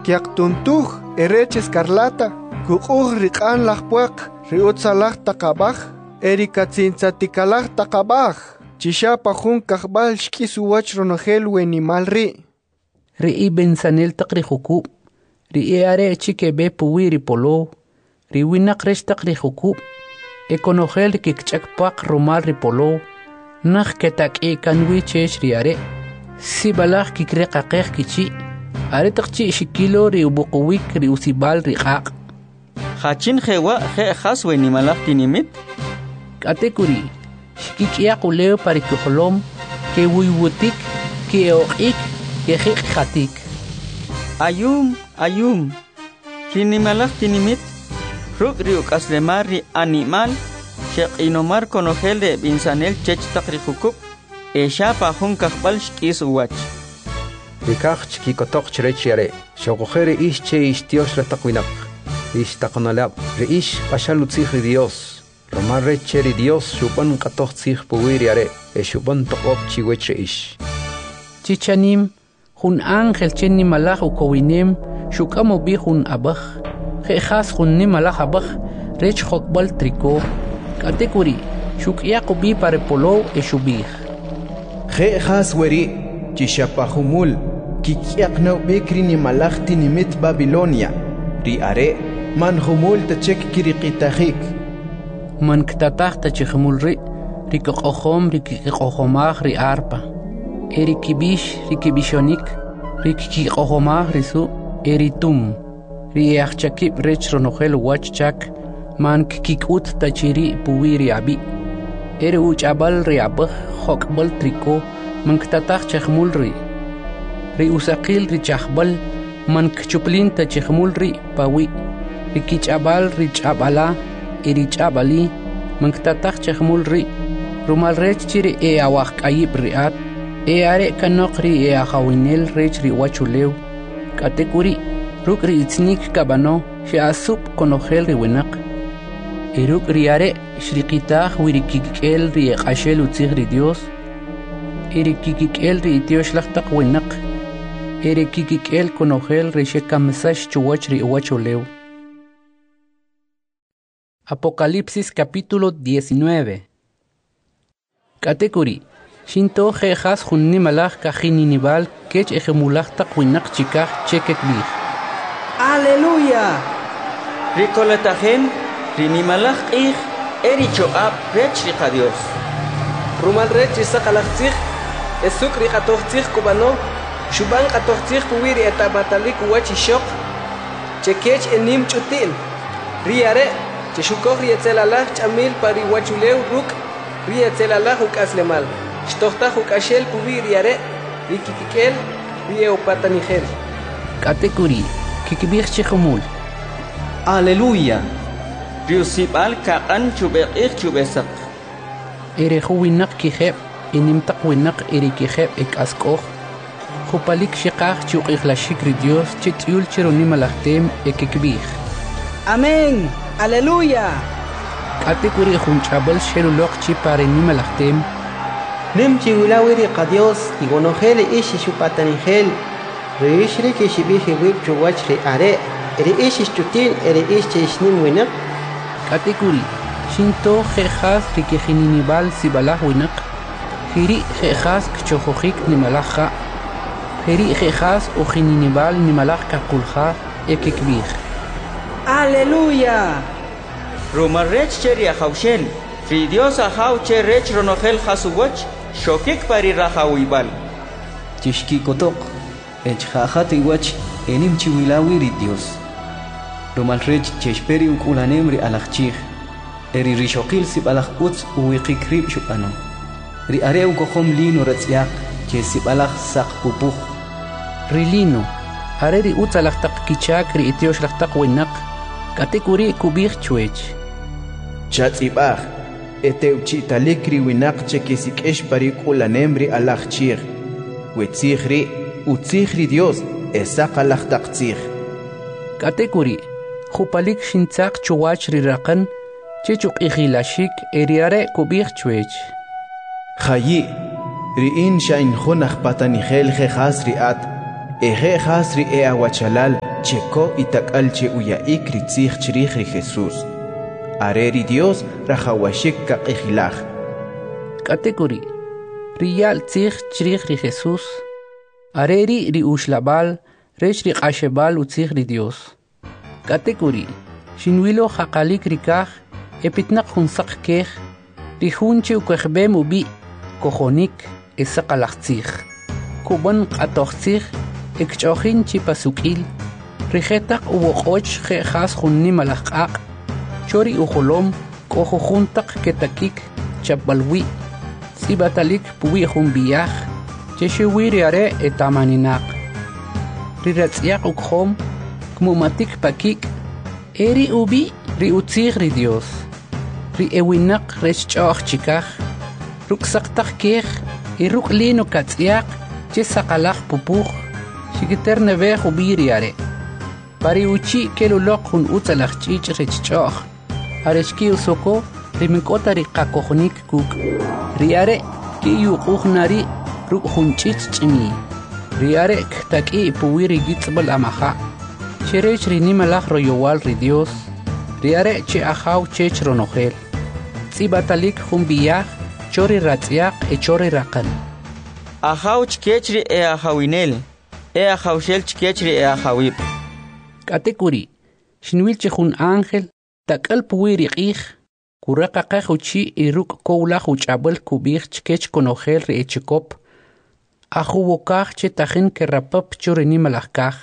Kiaqtuntuj erech escarlata, kuquj riq'an lajpuaq, riutsalaj taqabaj, erikatzintzatikalaj taqabaj, chixapa jun kajbal xk'is uwach ronojel wenimal ri'. Ri'i bensanel taq rijukub, ri'i are chikebe puwi ripolo, riwinaq rech taq rijukub, ekonojel rikikch'akpaq rumal ripolo, naj ketak'i kanwi chech riare, sibalaj kikreqaqej kichi, are taq chi xikilo riubuquwik riusibal riqaq. Hachin jewa jejas wenimalaj tinimit? Katekuri, xikik'iaq uleo parikujolom, ke wiwutik, ke oq'ik, ke jiqjatik. Ayum, rinimalaj tinimit, ruk riuk'aslemar ri animal, xeq'inomar konojel de binsanel chech taq rijukub, exapa jun kajbal xk'is uwach. Rikaj chikikotoq chirech yare, xoqojere ish che ish Dios retaq winaq, ish taqonalab, re ish pashalutzij ri Dios, romar reche ri Dios xupan qatoq tzij puwir yare, xupan toqob chiwech re ish. Chichanim, jun ángel chen nimalaj ukowinem, xukamo bi jun abaj, jejas jun nimalaj abaj, rech jokbal triko, katekuri, xuk'iaqo bi parepolo exubij. Jejas weri, chishapahumul, kikiaqnau bekri nimalaj tinimit Babilonia, ri are, man humul tachek kiriqitajik. Man ktataj tachikmul ri, rikoqojom rikiqojomaj ri arpa. Erikibish rikibishonik, rikiqojomaj risu, eritum. Riachchakib rech ronojel wachchak, man kikikut tachiri puwiri abi. Eri uchabal ri abaj, hokbal triko, man ktataj chakmul ri. Ri usaqil ri chakbal, man kchuplin tachikmul ri pawi. Rikichabal ri chabala, eri chabali, man ktataj chakmul ri. Rumal rech chiri awak ayib riat, are kanok ri ahawinel rech ri wachuleu. Katekuri, ruk ri itznik kabano, asub konojel ri winaq. Iruk ri are, shriqitaj wirikikel ri eqashel utzig ri Dios. Irikikel ri itiosh lachtaq winaq. Irikikel konojel ri shekamisash chuwach ri wachuleu. Apocalipsis capítulo 19. Katekuri, Shinto jejas junni malaj kajininival kech ejemulaj taqwinak chikaj chekekbij. ¡Aleluya! Ricolatajen, rinimalaj q'ij, eri cho'ab rech riqa Dios. Rumal rech isaqalajtzij, esuk riqatojtzij kubano, shuban qatojtzij puwiri etamatalik uwachishok, chekech enim chutin, riare, cheshukoj rietzelalaj chamil pari wachuleu ruk, rietzelalaj ukaslemal. Shtohtaj ukashel puwiri are, rikikikel, rieopatanijel. Katekuri, kikibij chejumul. ¡Aleluya! Riusibal kaqan chubeq'ij chubesaq. Ereju winak kijeb, inimtaq winak erikijeb ekaskoj. Jupalik shiqaj chuqijlashik ri Dios chetiul chironimalajtem ekikbij. ¡Amén! ¡Aleluya! Katekuri junchabel sherulok chiparenimalajtem. Nem chiwilawiri qa Dios igonojele ishi shupatanijel reishri kishibiji wib chuwach ri are eri ishi chutin eri ishi ishnim winaq. Katekuri, Shinto jejas rikijininibal sibalaj winaq. Hiri jejas kchojojik nimalaja. Hiri jejas ujininibal nimalaj kakulja ekikbij. ¡Aleluya! Rumarrech cheri ahawshel, Ri Dios ahaw che rech ronojel hasuwach, shokik pari rahawibal. Chishkikotok, echjajat iwach, enim chiwilawi ri Dios. Rumalrech cheshperi ukulanem ri alachchij, eri rishokil sibalaj utz uwiqikrib shupano. Ri are ukohom lino retziak, che sibalaj sak pupuj. Ri lino, are ri utz alachtak kichak ri itiosh lachtak winaq, katekuri kubij chuech. Chatzibaj, eteuchitalik ri winaq chekisikesh parik ulanemri alachchij. Wetzijri, utzijri Dios, esaqalachtaktzij. Katekuri, jupalik shintzaq chuwach ri raqan, chechuk ijilashik eriare kubij chuech. Jayi, riin shain junaj patanijel jejas riat, ejejas ri eawachalal, cheko itakal che uyaik ritzich chirich ri Jesús. Areri Dios rajawashik kaqijilaj. Category Riyal tzich chirich ri Jesús. Areri ri ushlabal rech ri qashebal utzich ri Dios. Category Shinwilo haqalik rikaj epitnaq hunsak kej ri hunche ukejbem ubi kojonik esaqalaqtzich. Kuban qatoqtzich ekchojin chipasukil rijetaq uwoqoch jejas junni malaqaq chori ujolom kojojuntaq ketakik chapbalwi sibatalik puwi junbiyaj cheshiwiri are etamaninaq riratziyaq ukhom kmumatik pakik eri ubi ri utzich ri Dios ri ewinaq rechchoj chikaj ruksaqtaq kej iruk lino katziyaq chesaqalaq pupuj Shikiter neve ubiri are. Pari uchi kelulok hun utzalach chich rechchoj. Arechki usoko rimikota riqakohnik kuk. Riare ki yuqujnari ruk hun chich chimi. Riare ktaki puwiri gitzbal amaha. Cherech rinimalach royowal ri Dios. Riare che ahaw chech ronogel. Tzibatalik hun biyaj chori ratziaq e chori raqan. Ahaw chkechri e ahawinel. Ea jaushel chkechri ea jawib. Category Shinwil chehun ángel takal puwiri qij kuraka qajuchi iruk kowla juchabel kubij chkech konogel ri echikop ajuwokaj chetajin kerapap chorini malajkaj.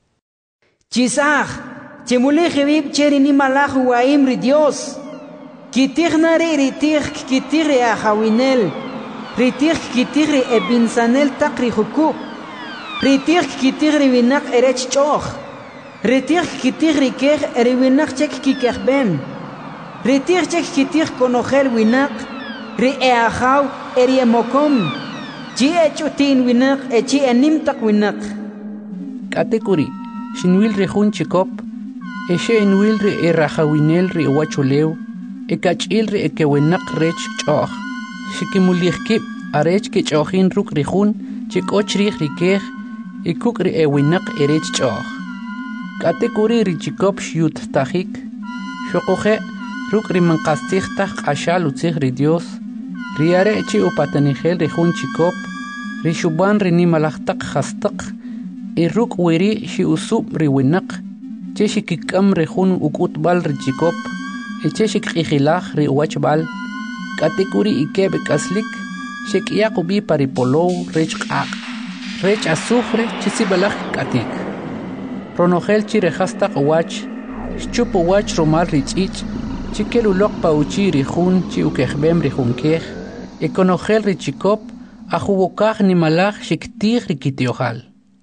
Chisaj chemule jebib cherini malaj waim ri Dios. Kitijnari ritij kitiri ajawinel. Ritij kitiri ebinsanel takri jukub. Ritig kitigri winak erech choch. Ritig kitigri keg winak chek kikebem. Ritig chek kitig konogel winak. Ri eahaw mokom. Chi echutin winak chi enimtak winak. Category Shinwil rejun chikop. Eshe enwil ri erajawinel ri wachulew. Ekachil ri ekewinak rech choch. Shikimulihkip arech kechochin ruk rejun chikochri rikej. Ikuk ri ewinak erech choch. Category ri chikop shiyut tajik. Shokoje ruk ri manqastich taj ashal utzich ri Dios. Riare chi upatanigel ri jun chikop. Ri shuban ri nimalajtaq hastaq. Iruk wiri shi usub ri winak. Che shikikam ri jun ukutbal ri chikop. Che shikijilaj ri wachbal. Category ikebe kaslik. Shekiyak ubi paripolow rech qaq. Rech azufre chisibalaj katik. Ronogel chirejastaq wach. Chupo wach romal richich. Chikelulok pauchi rijun chi ukejbem rijunkej. Ekonogel richikop. Ajuwokaj nimalaj shiktij rikitiohal.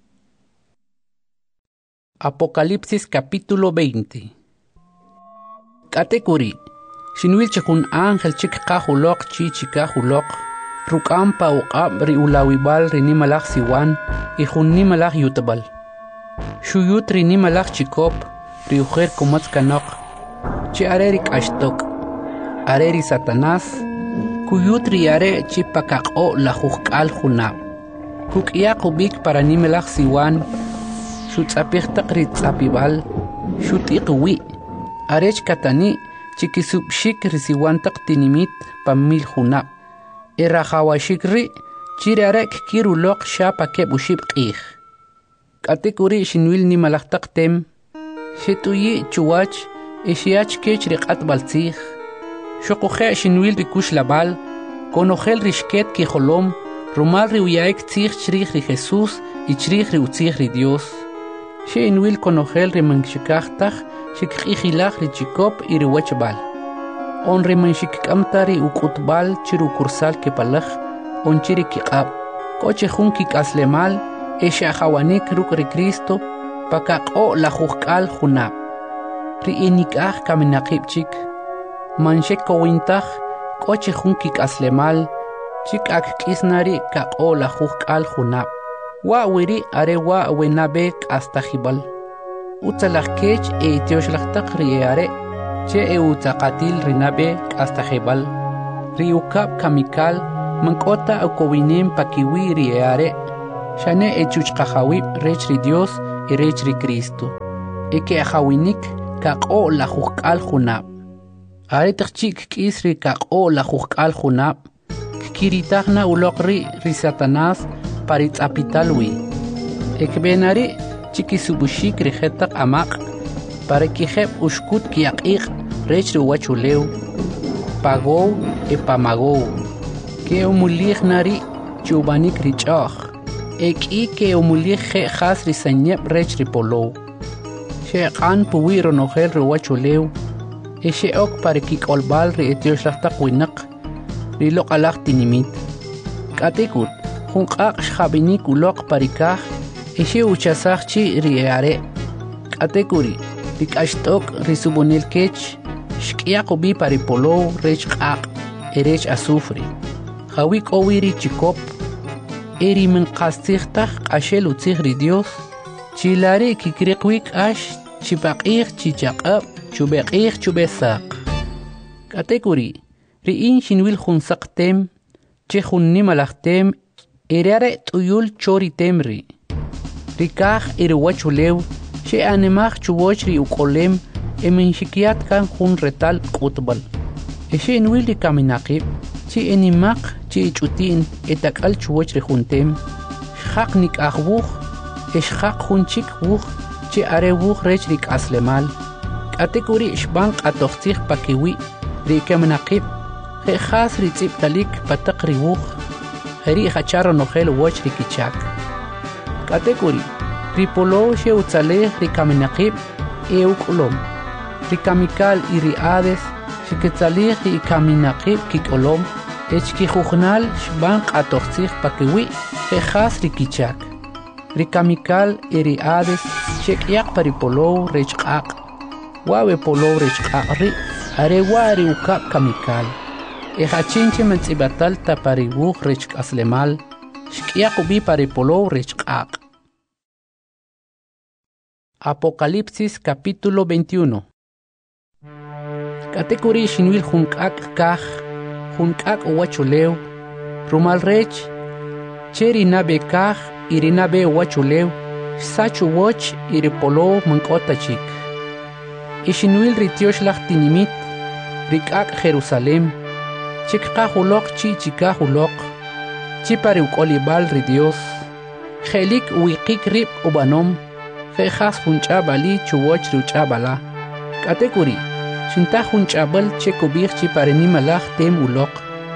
Apocalipsis capítulo 20. Category Shinwil chekun ángel chikqajulok chi chikajulok. Rukampa uqab ri ulawibal rini malaj siwan y junni malaj yutabal. Shuyut rini malaj chikop ri ujer komatz kanok. Chi arerik ashtok. Areri Satanás. Kuyut ri are chi pakaqo la jujkal junab. Kukia kubik para ni malaj siwan. Shutzapirtak ri tzapibal. Shutiqwi. Arech katani chikisubshik ri siwantak tinimit pamil junab. Erajawashikri chirarek kirulok shapa kebushib qij. Category Shinwil ni malajtaq tem. Shetuyi chuwach eshiach kech riqat baltzij. Shokoje Shinwil rikush labal. Konogel rishket kijolom. Rumal ri uyaek tzij chrij ri Jesús y chrij ri utzij ri Dios. Shinwil konogel ri manshikajtaj shikijilaj ri chikop y ri wachbal. On remanshik kamtari ukutbal chiru kursal kepalaj on chiri kiqab koche jun kikaslemal esha hawanik ruk ri Cristo pakaqo la jujkal junab ri inikaj kaminaqibchik manshek kowintaj koche jun kikaslemal chikak kisnari kaqo la jujkal junab wa wiri are wa wenabe hasta jibal utzalaj kech e tioshlashtaq ri are che eutaqatil rinabe hasta jebal riukab kamikal mankota ukowinim pakiwi riare shane echuchqajawib rech ri Dios y rech ri Cristo eke ahawinik kaqo la hukal hunab. Are tachik kisri kaqo la hukal hunab. Kiritagna ulokri ri Satanás parit apitalwi. Ekbenari chikisubushik rihetak amak para kijeb ushkut kiaqiq rech ruwachuleu. Pagou e pamagou. Que umulig nari chubanik richach. Eki que umulig je has risenyep rech ripolou. She qan puwiro nogel ruwachuleu. E she ok para kikolbal ri etioslachtak winak. Rilok alak tinimit. Katekut, hunkak shabinik ulok parikah, ishe uchasach chi riare. Katekuri, rikashtok risubunil kech, shkiakobi paripolo rech kak, erech azufre. Hawik owiri chikop, eri men kastichtach ashel utzigri Dios, chilare kikrikwik ash, chipakir chichakab, chubekir chubesak. Katekuri, Riin shinwil hunsaktem, che hunnimalachtem, erare tuyul chori temri. Rikach wachulew, che anemach chuwochri ukolem, emenchikiat kan hun retal kutbal. Eshe inwil di kaminakib, che enimak, che ichutin, etakal chuwochri huntem, shak nik achwuch, eshak hunchik wuch, che are wuch rech rik aslemal. Katekuri shbank atochtich pakiwi, rikaminakib, Khas ritip talik patakri wuch, heri hacharo nogel watch rikichak. Katekuri, ripolo she utzale rikaminakib eukulom. Rikamikal iriades, shiketzalih rikaminakib kikolom, echkijugnal shbank atochzich pakiwi, khas rikichak. Rikamikal iriades, shekyak paripolo rechkak. Wawe polo rechkakri, arewari ukap kamikal. Ejachinche menzibatal taparibuj rechk aslemal, shkiakubi paripolo rechkak. Apocalipsis capítulo 21. Katekuri shinwil junkak kaj, junkak uwachuleu, rumal rech, cheri nabe kaj, irinabe uwachuleu, sachu woch iripolo mankota chik. Ishinwil ritiosh tinimit, rikak Jerusalem, Chikahulok chi chikahulok, chipari ukolibal ri Dios, Helik wikik rip ubanom, Hejas hunchabali chuwoch ruchabala. Katekuri, shinta hunchabal chekubir chipari nimalach tem ulok.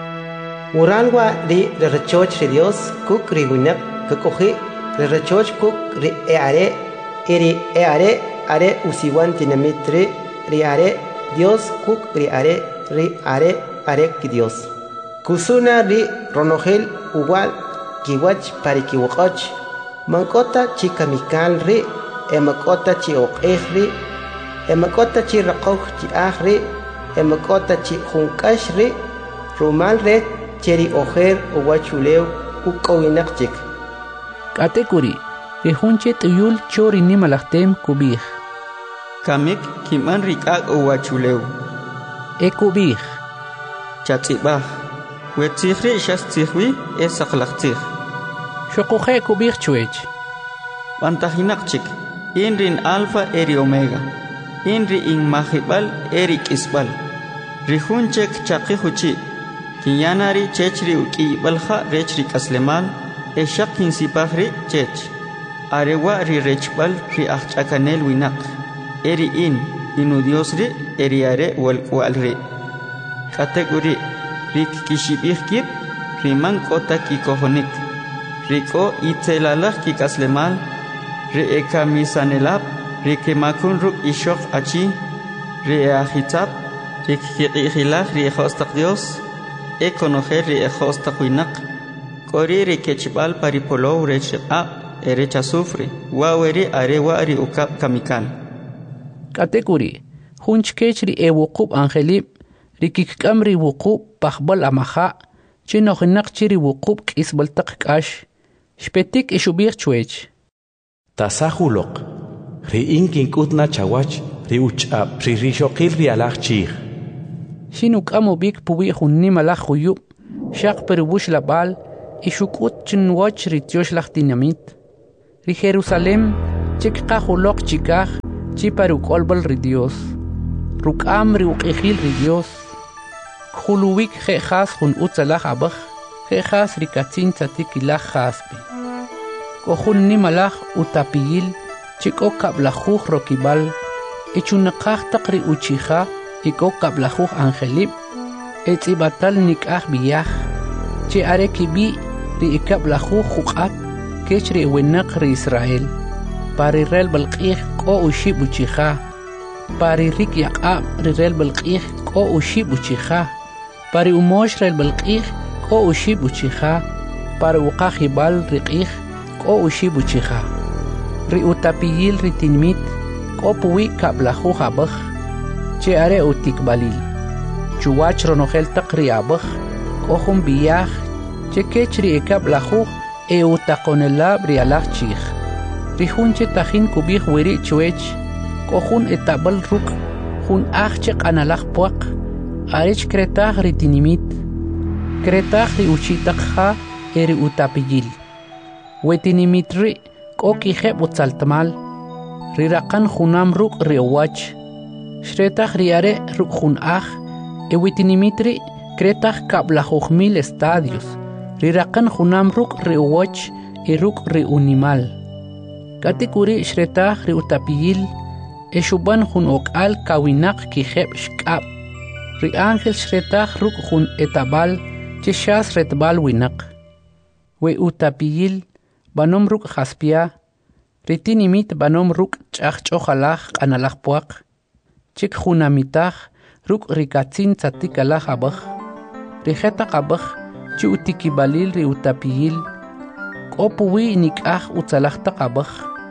Uranwa ri rechoch ri Dios, kuk ri winak, kakohi, ri rechoch kuk ri eare, eri eare, are usiwan tinamitri, ri are, Dios kuk ri are, Arek Dios. Kusuna ri ronogel uwal kiwach parikiwakach. Mankota chi kamikal ri, emakota chi okehri, emakota chi rakok chi ahri, emakota chi hunkash ri, rumal red cheri oher uwachuleu ukowinakchik. Katekuri, rihunche tuyul chori nimalachtem kubih. Kamik kiman rikak uwachuleu. Ekubih. Chatzibah, wetzihri shastihwi esaqlaqtih. Shokuhe kubih chuech. Bantahinakchik, inrin alfa eri omega, inri in mahibal eri kisbal. Rihunchek chaqihuchi, kinyanari chechri uki balha rechri kaslemal, eshakin sipahri chech. Arewa ri rechbal ri achchakanel winak, eri inu diosri eri are walri. Kategori rik kishibihkib riman kota kikohonik riko itzelalaj kikaslemal reeka misanelab rikemakun ruk ishok achi reahitzab rikiqihilaj riehostak Dios ekonojer riehostak winak kori rikechbal paripolo recheqa erecha sufre waweri arewari ukap kamikal. Kategori hunchkechri ewukub angelib Rikikkamri wukub pahbal amaha, chinohinak chiri wukub kisbal takkash, shpetik ishubir chuech. Tasahulok, ri inkin kutna chawach, ri uchab, ri rishokil ri alach chih. Shinuk amubik pubi hunni malach huyub, shak peribush labal, ishukut chinwach ri tiosh lach dinamit. Ri Jerusalem, chikahulok chikah, Chipa rukolbal ri Dios. Rukam ri uqihil ri Dios. Khuluwik khas hun utzalach abakh. Khas ri katzin tzatikilach khaspi. Kohun ni malach utapiyil. Chiko kablajuj rokibal. Echunakaj takri uchija. Iko kablajuj angelib. Etzibatal nikaj biyaj. Che are kibi ri ikablajuj juqat. Kech ri wenak ri Israel. Pari rel balqih ko ushib uchija. Pari rik yaqab ri rel balqih ko ushib uchija. Pari umosh rel balqih ko ushib uchija. Pari uqajibal riqih ko ushib uchija. Ri utapiyil ri tinmit ko puwi kablajuj abaj. Che are utikbalil. Chuwach ronojel taqri abaj. Ko jun biyaj. Che kech ri ikablajuj e utakonelab ri alaj chij. Rijunche tajin kubij wiri chuech, kohun etabal ruk, jun achek analaj puak, arech kretaj ritinimit, kretaj ri uchitakja eri utapiyil. Wetinimit ri, kokijeb utzaltamal, rirakan junam ruk ri owach, shretaj riare ruk jun aj, wetinimit ri, kretaj kablajujmil estadios, rirakan junam ruk ri owach, ruk ri unimal. Katikuri shretaj ri utapiyil, eshuban jun okal kawinak kijeb shkab. Ri ángel shretaj ruk jun etabal, cheshas retbal winak. We utapiyil, banom ruk jaspia, ritinimit banom ruk chach chojalaj analaj puak. Chik junamitaj ruk rikatzin tzatikalaj abaj. Rijetak abaj, chi utikibalil ri utapiyil, kopuwi nikaj utzalajtak abaj.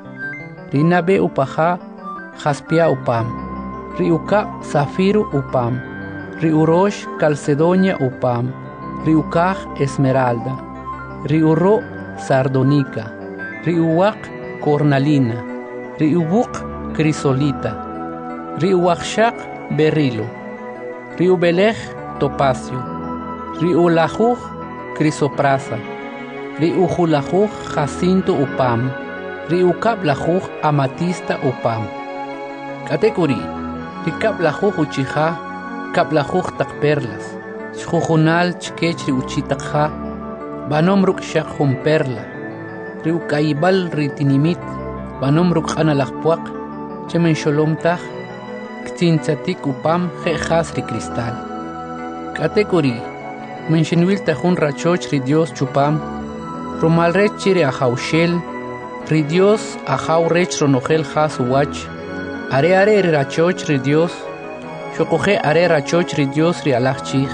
Rinabe upaja, jaspia upam. Riuka zafiru upam. Riurosh calcedonia upam. Riukaj esmeralda. Riuro sardonica. Riuwak cornalina. Riubuk crisolita. Riuakshak berilo. Riubelej topacio. Riulajuj crisoprasa. Riujulajuj jacinto upam. Riukablajuj amatista upam. Katekuri, rikablajuj uchija, kablajuj tak perlas. Shjujunal chkech riuchitakja, banom ruk shakjun perla. Riukaibal ritinimit, banom ruk analajpuak, chemen sholomtaj, ktintzatik upam jejas rikristal. Katekuri, menshenwil tajun rachoch ri Dios chupam, romalrech chiri ajaushel, ri Dios ajau rech ronojel jas uwach, are ri rachoch ri Dios, shokoje are rachoch ri Dios ri alaj chij.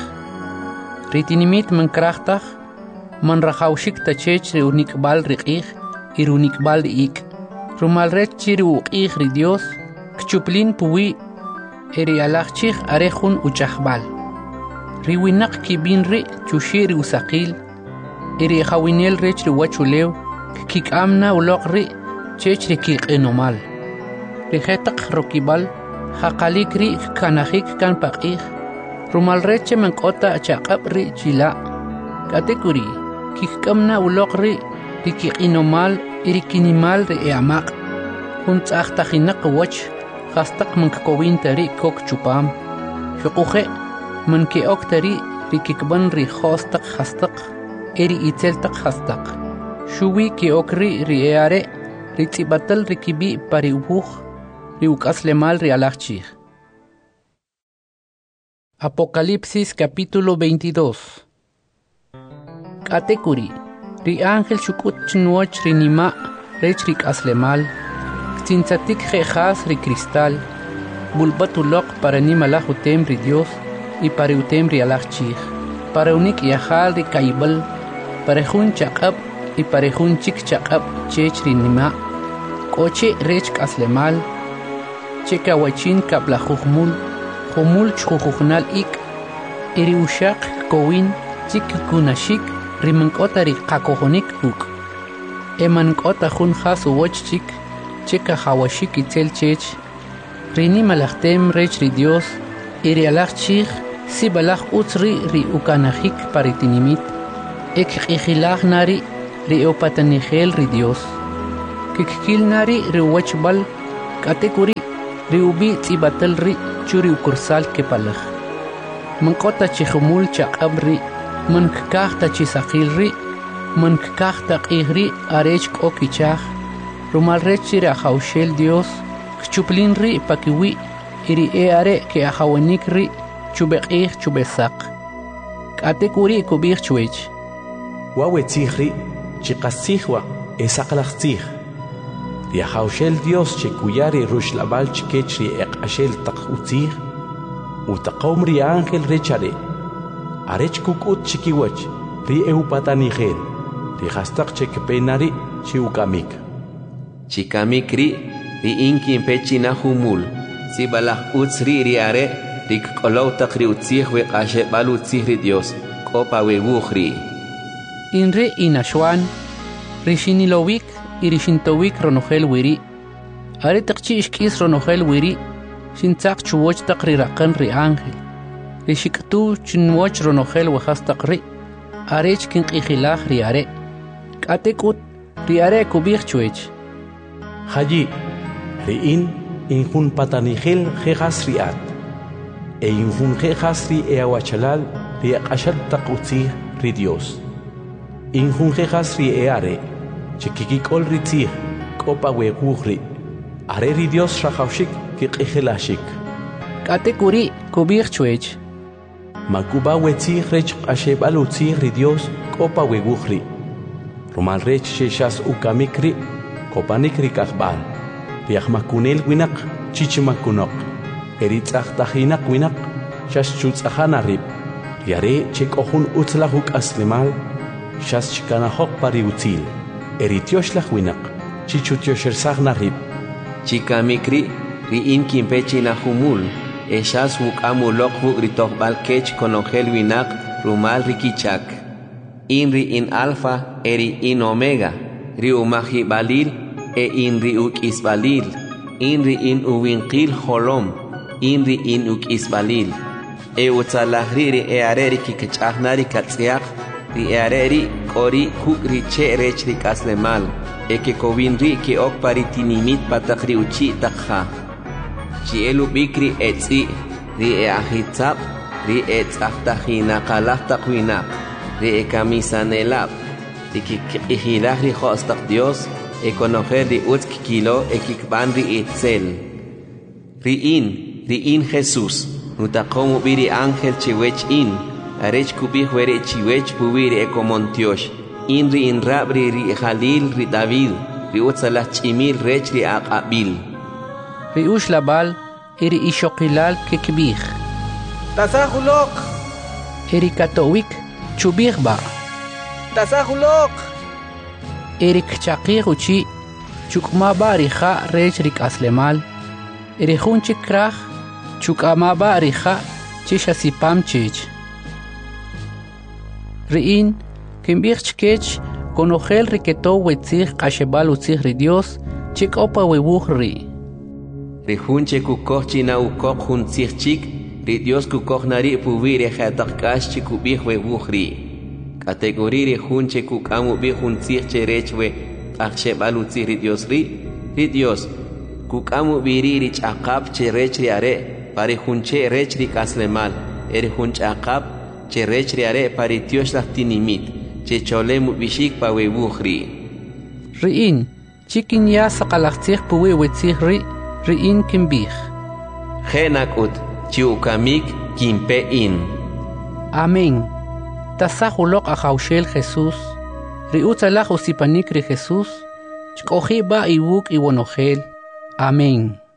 Ritinimit menkrachtaj, man rajaushik tachech ri unikbal ri qij, ir unikbal ik. Romalrech chiri uqij ri Dios, kchuplin puwi, eri alaj chij are jun uchajbal. Ri winak kibin ri chushi ri usaqil, eri jawinel rech ri wachulew, kik amna uloq ri chech ri kik enomal. Ri jetak rokibal, jaqalik ri kanajik kan paqij, rumal reche menkota chaqab ri chila. Katekuri, kik amna uloq ri kik enomal, iri kinimal ri eamaq. Hunt achtajinak wach, jastak menkowinta ri kok chupam. Shukuje, menke oktari ri kikban ri hostak hastak, eri itzeltak hastak. Shuwi ki okri ri eare, ri tzibatal ri kibi pari ubuj, ri ukaslemal ri alachchij. Apocalipsis capítulo 22. Katekuri, ri ángel shukut chnuoch ri nima, rech ri kaslemal, ktintzatik jejas ri cristal, bulbatulok para nimala utem ri Dios, y para utem ri alachchij, para unik yahal ri kaibal, para jun chaqab, y para jun chik chaqab chech ri nima, koche rech kaslemal, cheka wachin kablajujmul, jumul chujujnal ik, iri ushak kowin, chik kunashik, rimankota ri kakohonik uk. Emankota jun has uwoch chik, cheka hawashik itzel chech, rini malachtem rech ri Dios, iri alachchij, si balach utzri ri ukanajik paritinimit, ek ijilag nari ri opatanigel ri Dios. Kikil nari ri wachbal, katekuri riubi tsibatel ri churi ukursal kepalaj. Mankota chihumul chaqabri, mankakta chisakilri, mankakta qihri arech kokichaj, rumalrechi rajaushel Dios, kchuplinri pakiwi, iri eare ke ajawanikri, chubeqih chubesak. Kate kuri kubih chuech. Wawe tzihri, chikasihwa, esaklachzih. Riajaushel Dios chekuyari rushlabal chikechri eqashel takutzih, utaqomri ángel rechare, arech kukut chikiwach, ri eupatanigel, rihastak chekpenari chiukamik. Chikamikri, ri inkin pechina humul, sibalach utzri riare, rik kolautak ri utzih weqashe balutzih ri Dios, kopa wewuchri. Inre inashwan, rishinilowik, irishintowik ronogel wiri. Are takchi ishkis ronogel wiri, shintzak chuwoch takri raqan ri ángel. Rishiktu chinwoch ronogel wahas takri, arech kin qihilaj ri are. Katekut ri are kubih chuech. Haji, riin injun patanigel jejas riat. E injun jejas ri eawachalal ri eqashal takutzih ri Dios. Injun jejas ri eare, chikikikol ritzih, kopa wewuchri. Are ri Dios rajaushik kiqihilashik. Katekuri kubih chuech. Makuba wetzih rech qashebal utzih ri Dios kopa wewuchri. Romal rech sheshas ukamikri, kopanikri kakbal. Riachmakunel winak chichimakunok. Eritzach tahinak winak shas chutzahana rib. Riare chekohun utzlahuk aslimal shas chikanahok pari utzil. Eritioshlah winak chichutioshelsagna rib. Chikamikri, riin kimpechina humul, eshas wukamulok wugritok balkech konogel winak rumal rikichak. Inri in alfa, eri in omega, riumahi balil, inri uk isbalil, inri in uwinkil holom, inri in uk isbalil. Utzalahri areri kikchahnari katziak, areri kori kukri che rechri kaslemal. Eke kovin ri ke ok paritinimit patakri uchi takha. Chielu bikri etzi, ri ahitsap, ri etzaftahina kalahtakwinak, ri ekamisanelap, ri kikihilah ri hostak Dios, ekonoher ri utsk kilo ekikban ri etzel. Riin Jesus, nutakomu biri ángel chiwech in, arech kubih were chiwech bubiri ekomontiosh. Inri in rabri ri Jalil ri David, ri utzalah chimil rech ri aqabil. Ri ushlabal, iri ishokilal kekbih. Tasahulok! Iri katowik, chubih ba. Tasahulok! Iri kchakir uchi, chukma ba riha rech ri kaslemal. Iri hunchik krach, chukama ba riha chishasipam chich. Riin, Kimbich chkech, konogel riketo wetzich kashebal utzich ri Dios, chik opa wewuchri. Rihunche kukoch china ukok huntzich chik, ri Dios kukoch nari puvire jatakash chikubih wewuchri. Kategori rihunche kukamu bih huntzich cherechwe, kashebal utzich ri Dios, kukamu biri rich akap cherechri are, parihunche rechri kaslemal, erihunche akap cherechri are paritiosh tinimit. Checholemu bishik pa wewuchri. Riin, chikin ya sakalachtzich puwe wetzich riin kimbich. Genakut, chiukamik kimpe in. Amén. Tasahulok ajaushel Jesús. Riutzalach usipanik ri Jesús. Chkoji ba iwuk iwonogel. Amén.